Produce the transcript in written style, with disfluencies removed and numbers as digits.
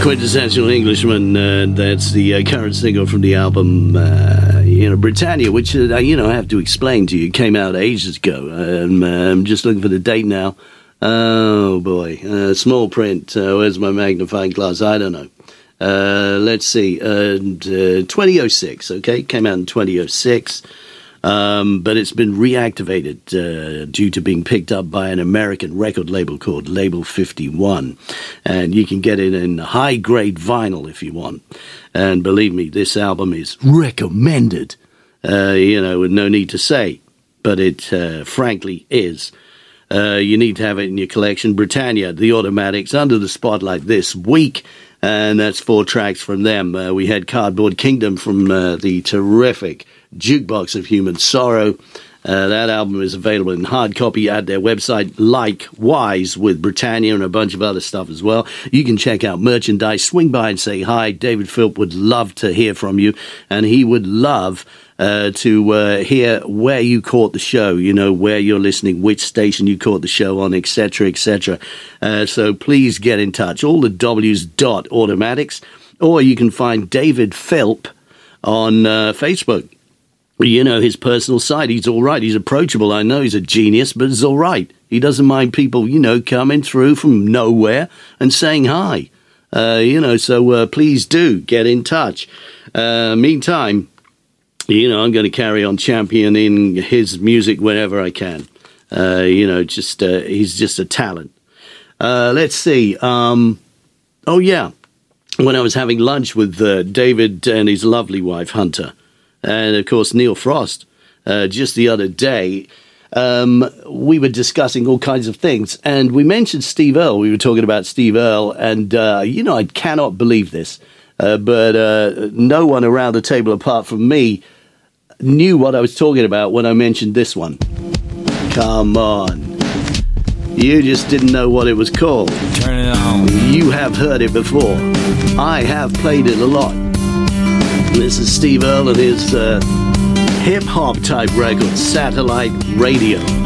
Quintessential Englishman, that's the current single from the album, Britannia, which, I have to explain to you, came out ages ago. I'm just looking for the date now. Oh, boy. Small print. Where's my magnifying glass? I don't know. Let's see. 2006, okay? Came out in 2006. But it's been reactivated due to being picked up by an American record label called Label 51. And you can get it in high-grade vinyl if you want. And believe me, this album is recommended, with no need to say. But it frankly is. You need to have it in your collection. Britannia, The Automatics, Under the Spotlight this week. And that's 4 tracks from them. We had Cardboard Kingdom from the terrific Jukebox of Human Sorrow. That album is available in hard copy at their website, likewise with Britannia and a bunch of other stuff as well. You can check out merchandise, swing by and say hi. David Philp would love to hear from you, and he would love to hear where you caught the show, where you're listening, which station you caught the show on, etc., etc. So please get in touch. All the W's.automatics, or you can find David Philp on Facebook. His personal side. He's all right. He's approachable. I know he's a genius, but it's all right. He doesn't mind people, coming through from nowhere and saying hi. So please do get in touch. Meantime, I'm going to carry on championing his music whenever I can. He's just a talent. Let's see. When I was having lunch with David and his lovely wife, Hunter, and, of course, Neil Frost, just the other day, we were discussing all kinds of things. And we mentioned Steve Earle. We were talking about Steve Earle. And, I cannot believe this. But no one around the table apart from me knew what I was talking about when I mentioned this one. Come on. You just didn't know what it was called. Turn it on. You have heard it before. I have played it a lot. This is Steve Earle and his hip-hop type record, Satellite Radio.